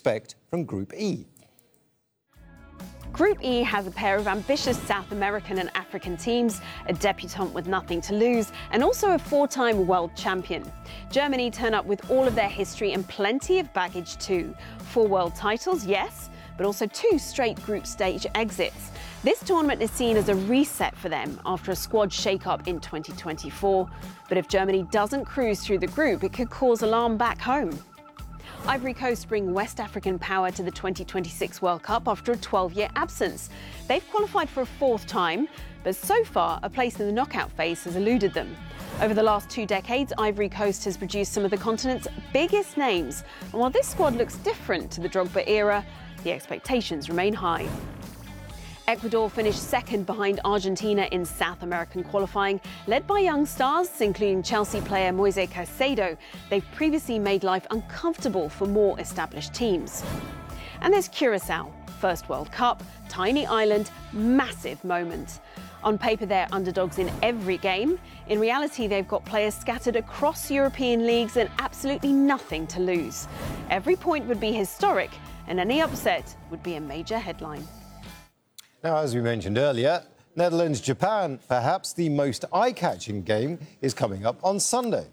expect from Group E? Group E has a pair of ambitious South American and African teams, a debutante with nothing to lose, and also a four-time world champion. Germany turn up with all of their history and plenty of baggage too. 4 world titles, yes, but also 2 straight group stage exits. This tournament is seen as a reset for them after a squad shake-up in 2024. But if Germany doesn't cruise through the group, it could cause alarm back home. Ivory Coast bring West African power to the 2026 World Cup after a 12-year absence. They've qualified for a 4th time, but so far a place in the knockout phase has eluded them. Over the last 2 decades, Ivory Coast has produced some of the continent's biggest names. And while this squad looks different to the Drogba era, the expectations remain high. Ecuador finished 2nd behind Argentina in South American qualifying, led by young stars, including Chelsea player Moise Caicedo. They've previously made life uncomfortable for more established teams. And there's Curacao, first World Cup, tiny island, massive moment. On paper, they're underdogs in every game. In reality, they've got players scattered across European leagues and absolutely nothing to lose. Every point would be historic, and any upset would be a major headline. Now, as we mentioned earlier, Netherlands-Japan, perhaps the most eye-catching game, is coming up on Sunday.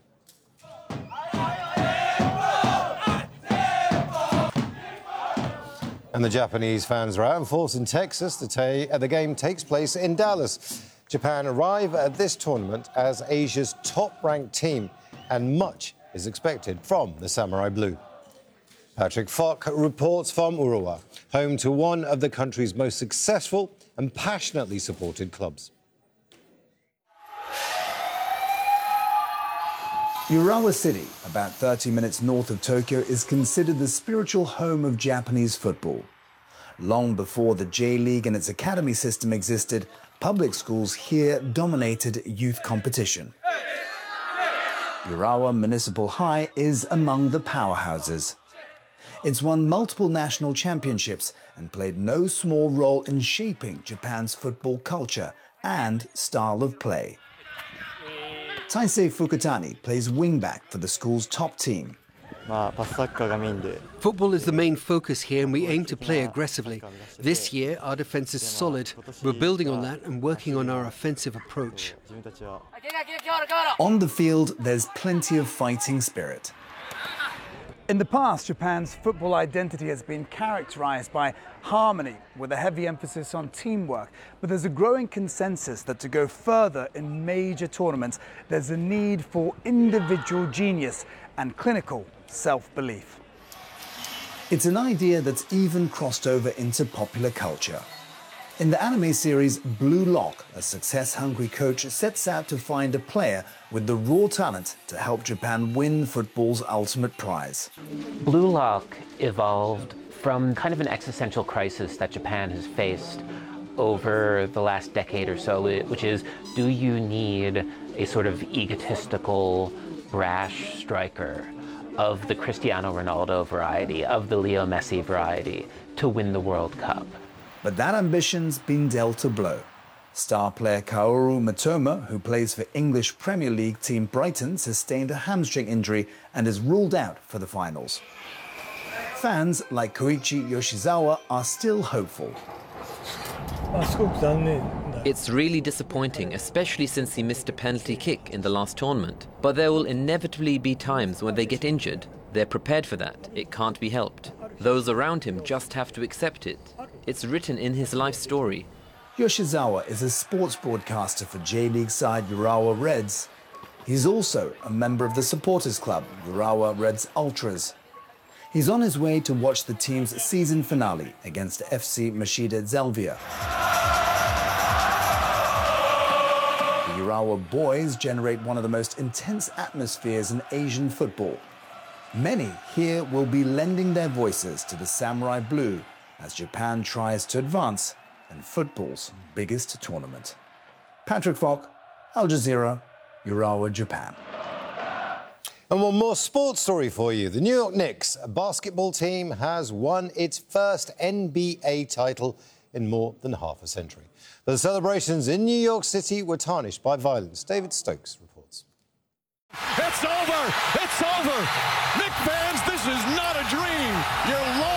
And the Japanese fans are out in force in Texas. The game takes place in Dallas. Japan arrive at this tournament as Asia's top-ranked team, and much is expected from the Samurai Blue. Patrick Falk reports from Urawa, home to one of the country's most successful and passionately supported clubs. Urawa City, about 30 minutes north of Tokyo, is considered the spiritual home of Japanese football. Long before the J-League and its academy system existed, public schools here dominated youth competition. Urawa Municipal High is among the powerhouses. It's won multiple national championships and played no small role in shaping Japan's football culture and style of play. Taisei Fukutani plays wing-back for the school's top team. Football is the main focus here, and we aim to play aggressively. This year, our defence is solid. We're building on that and working on our offensive approach. On the field, there's plenty of fighting spirit. In the past, Japan's football identity has been characterized by harmony, with a heavy emphasis on teamwork. But there's a growing consensus that to go further in major tournaments, there's a need for individual genius and clinical self-belief. It's an idea that's even crossed over into popular culture. In the anime series Blue Lock, a success-hungry coach sets out to find a player with the raw talent to help Japan win football's ultimate prize. Blue Lock evolved from kind of an existential crisis that Japan has faced over the last decade or so, which is, do you need a sort of egotistical, brash striker of the Cristiano Ronaldo variety, of the Leo Messi variety, to win the World Cup? But that ambition's been dealt a blow. Star player Kaoru Matoma, who plays for English Premier League team Brighton, sustained a hamstring injury and is ruled out for the finals. Fans like Koichi Yoshizawa are still hopeful. It's really disappointing, especially since he missed a penalty kick in the last tournament. But there will inevitably be times when they get injured. They're prepared for that. It can't be helped. Those around him just have to accept it. It's written in his life story. Yoshizawa is a sports broadcaster for J-League side Urawa Reds. He's also a member of the supporters club, Urawa Reds Ultras. He's on his way to watch the team's season finale against FC Machida Zelvia. The Urawa boys generate one of the most intense atmospheres in Asian football. Many here will be lending their voices to the Samurai Blue as Japan tries to advance in football's biggest tournament. Patrick Falk, Al Jazeera, Urawa, Japan. And one more sports story for you. The New York Knicks basketball team has won its first NBA title in more than half a century. But the celebrations in New York City were tarnished by violence. David Stokes reports. It's over! It's over! Knicks fans, this is not a dream. You're